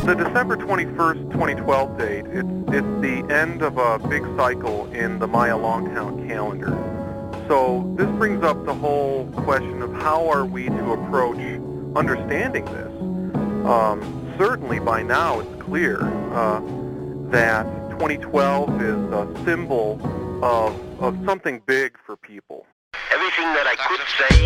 The December 21st, 2012 date, it's the end of a big cycle in the Maya long count calendar. So this brings up the whole question of how are we to approach understanding this. Certainly by now it's clear that 2012 is a symbol of something big for people. Everything that I could say